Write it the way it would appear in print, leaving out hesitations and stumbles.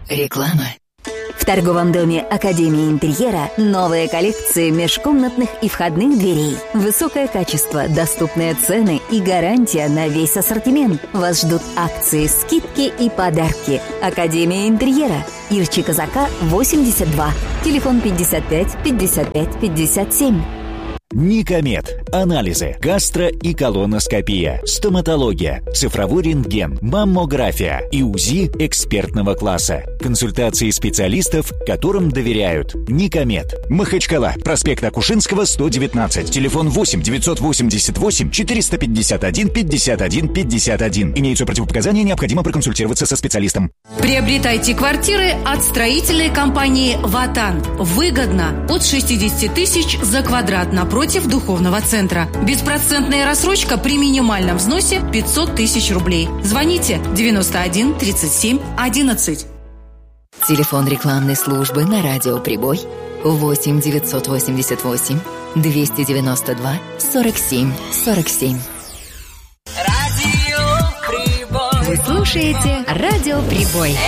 Реклама. В торговом доме Академии интерьера новые коллекции межкомнатных и входных дверей. Высокое качество, доступные цены и гарантия на весь ассортимент. Вас ждут акции, скидки и подарки. Академия интерьера. Ирчи Казака, 82. Телефон 55 55 57. Никомед. Анализы, гастро- и колоноскопия, стоматология, цифровой рентген, маммография и УЗИ экспертного класса. Консультации специалистов, которым доверяют. Никомед. Махачкала. Проспект Акушинского, 119. Телефон 8 988 451 51 51. Имеются противопоказания, необходимо проконсультироваться со специалистом. Приобретайте квартиры от строительной компании «Ватан». Выгодно. От 60 тысяч за квадрат напротив духовного центра. Беспроцентная рассрочка при минимальном взносе 500 тысяч рублей. Звоните 91 37 11. Телефон рекламной службы на радио «Прибой» 8 988 292 47 47. Вы слушаете радио «Прибой».